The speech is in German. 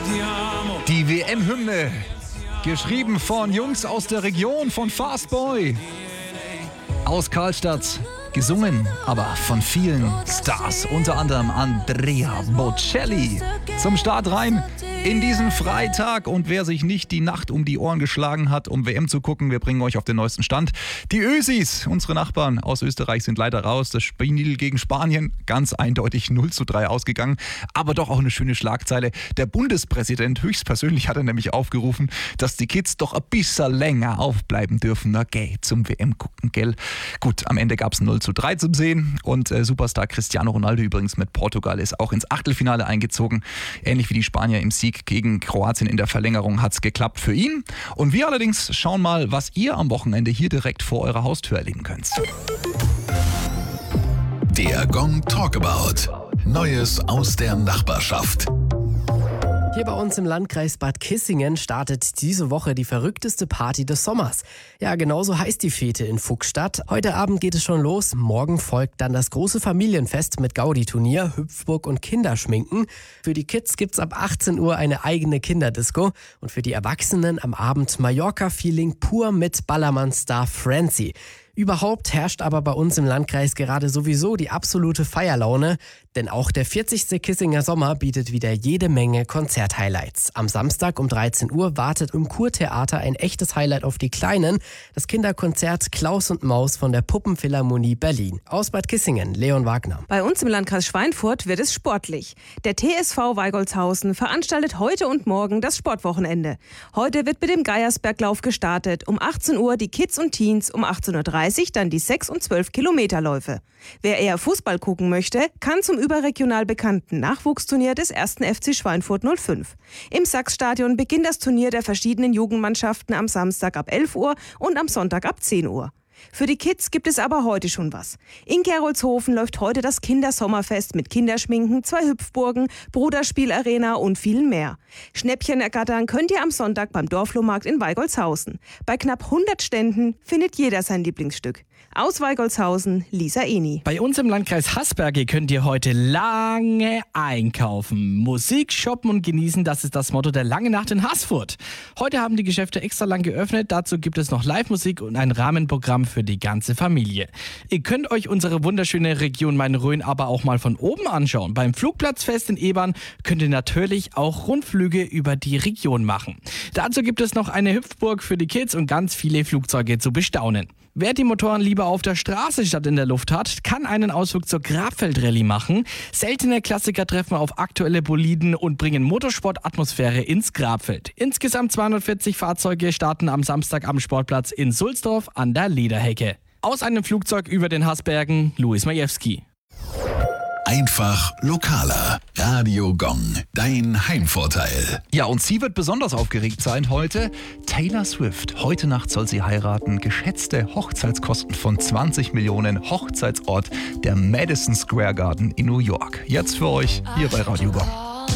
Die WM-Hymne, geschrieben von Jungs aus der Region von Fastboy, aus Karlstadt, gesungen aber von vielen Stars, unter anderem Andrea Bocelli. Zum Start rein in diesen Freitag, und wer sich nicht die Nacht um die Ohren geschlagen hat, um WM zu gucken, wir bringen euch auf den neuesten Stand. Die Ösis, unsere Nachbarn aus Österreich, sind leider raus. Das Spiel gegen Spanien ganz eindeutig 0:3 ausgegangen, aber doch auch eine schöne Schlagzeile. Der Bundespräsident höchstpersönlich hat er nämlich aufgerufen, dass die Kids doch ein bisschen länger aufbleiben dürfen, zum WM gucken, gell? Gut, am Ende gab es 0:3 zum Sehen, und Superstar Cristiano Ronaldo übrigens mit Portugal ist auch ins Achtelfinale eingezogen. Ähnlich wie die Spanier im Sieg gegen Kroatien in der Verlängerung hat es geklappt für ihn. Und wir allerdings schauen mal, was ihr am Wochenende hier direkt vor eurer Haustür erleben könnt. Der Gong Talkabout. Neues aus der Nachbarschaft. Hier bei uns im Landkreis Bad Kissingen startet diese Woche die verrückteste Party des Sommers. Ja, genauso heißt die Fete in Fuchsstadt. Heute Abend geht es schon los. Morgen folgt dann das große Familienfest mit Gaudi-Turnier, Hüpfburg und Kinderschminken. Für die Kids gibt's ab 18 Uhr eine eigene Kinderdisco. Und für die Erwachsenen am Abend Mallorca-Feeling pur mit Ballermann-Star Francie. Überhaupt herrscht aber bei uns im Landkreis gerade sowieso die absolute Feierlaune, denn auch der 40. Kissinger Sommer bietet wieder jede Menge Konzerthighlights. Am Samstag um 13 Uhr wartet im Kurtheater ein echtes Highlight auf die Kleinen, das Kinderkonzert Klaus und Maus von der Puppenphilharmonie Berlin. Aus Bad Kissingen, Leon Wagner. Bei uns im Landkreis Schweinfurt wird es sportlich. Der TSV Weigolzhausen veranstaltet heute und morgen das Sportwochenende. Heute wird mit dem Geiersberglauf gestartet. Um 18 Uhr die Kids und Teens, um 18:30 Uhr dann die 6- und 12-Kilometerläufe. Wer eher Fußball gucken möchte, kann zum überregional bekannten Nachwuchsturnier des 1. FC Schweinfurt 05. Im Sachsstadion beginnt das Turnier der verschiedenen Jugendmannschaften am Samstag ab 11 Uhr und am Sonntag ab 10 Uhr. Für die Kids gibt es aber heute schon was. In Gerolzhofen läuft heute das Kindersommerfest mit Kinderschminken, 2 Hüpfburgen, Bruderspielarena und viel mehr. Schnäppchen ergattern könnt ihr am Sonntag beim Dorflohmarkt in Weigolzhausen. Bei knapp 100 Ständen findet jeder sein Lieblingsstück. Aus Weigolzhausen, Lisa Eni. Bei uns im Landkreis Haßberge könnt ihr heute lange einkaufen. Musik, shoppen und genießen, das ist das Motto der Lange Nacht in Haßfurt. Heute haben die Geschäfte extra lang geöffnet. Dazu gibt es noch Live-Musik und ein Rahmenprogramm für die ganze Familie. Ihr könnt euch unsere wunderschöne Region Main-Rhön aber auch mal von oben anschauen. Beim Flugplatzfest in Ebern könnt ihr natürlich auch Rundflüge über die Region machen. Dazu gibt es noch eine Hüpfburg für die Kids und ganz viele Flugzeuge zu bestaunen. Wer die Motoren lieber auf der Straße statt in der Luft hat, kann einen Ausflug zur Grabfeldrallye machen. Seltene Klassiker treffen auf aktuelle Boliden und bringen Motorsportatmosphäre ins Grabfeld. Insgesamt 240 Fahrzeuge starten am Samstag am Sportplatz in Sulzdorf an der Lederhecke. Aus einem Flugzeug über den Haßbergen, Louis Majewski. Einfach lokaler. Radio Gong, dein Heimvorteil. Ja, und sie wird besonders aufgeregt sein heute. Taylor Swift. Heute Nacht soll sie heiraten. Geschätzte Hochzeitskosten von 20 Millionen. Hochzeitsort der Madison Square Garden in New York. Jetzt für euch hier bei Radio Gong.